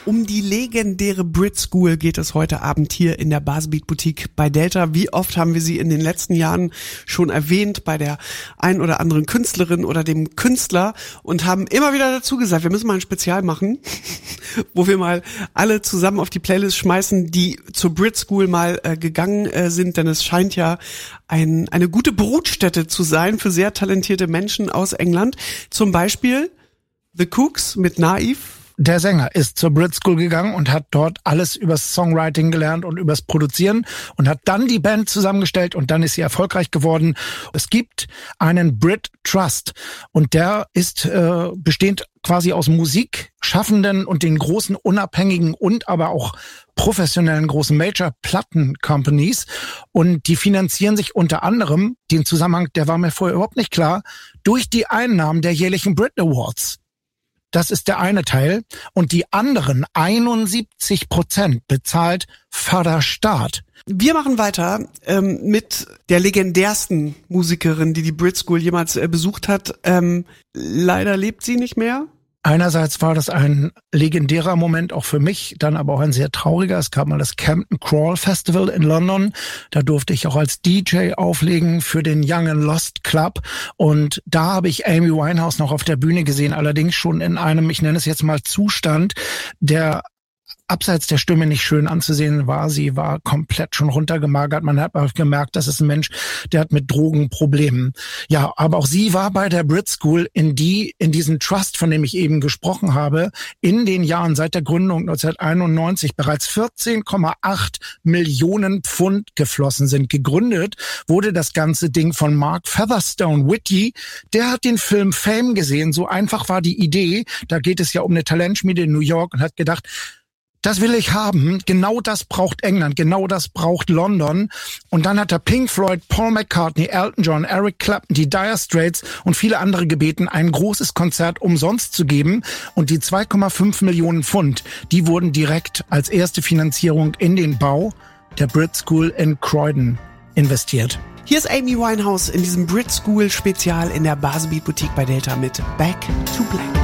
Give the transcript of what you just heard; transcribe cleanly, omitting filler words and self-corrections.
Um die legendäre Brit School geht es heute Abend hier in der Basebeat Boutique bei Delta. Wie oft haben wir sie in den letzten Jahren schon erwähnt bei der ein oder anderen Künstlerin oder dem Künstler und haben immer wieder dazu gesagt, wir müssen mal ein Spezial machen, wo wir mal alle zusammen auf die Playlist schmeißen, die zur Brit School mal gegangen sind, denn es scheint ja eine gute Brutstätte zu sein für sehr talentierte Menschen aus England. Zum Beispiel The Kooks mit Naiv. Der Sänger ist zur Brit School gegangen und hat dort alles übers Songwriting gelernt und übers Produzieren und hat dann die Band zusammengestellt und dann ist sie erfolgreich geworden. Es gibt einen Brit Trust und der ist bestehend quasi aus Musikschaffenden und den großen unabhängigen und aber auch professionellen großen Major-Platten-Companies und die finanzieren sich unter anderem, den Zusammenhang, der war mir vorher überhaupt nicht klar, durch die Einnahmen der jährlichen Brit Awards. Das ist der eine Teil. Und die anderen 71% bezahlt Vaterstaat. Wir machen weiter mit der legendärsten Musikerin, die Brit School jemals besucht hat. Leider lebt sie nicht mehr. Einerseits war das ein legendärer Moment auch für mich, dann aber auch ein sehr trauriger. Es gab mal das Campton Crawl Festival in London. Da durfte ich auch als DJ auflegen für den Young and Lost Club. Und da habe ich Amy Winehouse noch auf der Bühne gesehen, allerdings schon in einem, ich nenne es jetzt mal Zustand, der abseits der Stimme nicht schön anzusehen war. Sie war komplett schon runtergemagert. Man hat auch gemerkt, das ist ein Mensch, der hat mit Drogen Problemen. Ja, aber auch sie war bei der Brit School, in diesen Trust, von dem ich eben gesprochen habe, in den Jahren seit der Gründung 1991 bereits 14,8 Millionen Pfund geflossen sind. Gegründet wurde das ganze Ding von Mark Featherstone Whitty. Der hat den Film Fame gesehen. So einfach war die Idee. Da geht es ja um eine Talentschmiede in New York und hat gedacht, das will ich haben. Genau das braucht England. Genau das braucht London. Und dann hat er Pink Floyd, Paul McCartney, Elton John, Eric Clapton, die Dire Straits und viele andere gebeten, ein großes Konzert umsonst zu geben. Und die 2,5 Millionen Pfund, die wurden direkt als erste Finanzierung in den Bau der Brit School in Croydon investiert. Hier ist Amy Winehouse in diesem Brit School Spezial in der Basebeat Boutique bei Delta mit Back to Black.